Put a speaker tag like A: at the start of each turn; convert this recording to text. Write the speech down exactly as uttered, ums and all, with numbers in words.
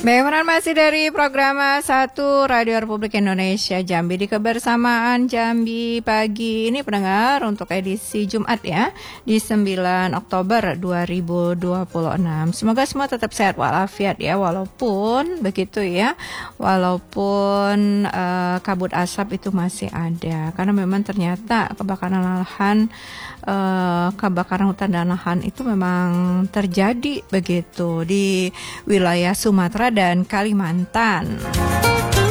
A: Beneran masih dari program satu Radio Republik Indonesia Jambi di kebersamaan Jambi pagi ini pendengar untuk edisi Jumat ya di sembilan Oktober dua ribu dua puluh enam. Semoga semua tetap sehat walafiat ya, walaupun begitu ya, walaupun uh, kabut asap itu masih ada karena memang ternyata kebakaran lahan uh, kebakaran hutan dan lahan itu memang terjadi begitu di wilayah Sumatera dan Kalimantan.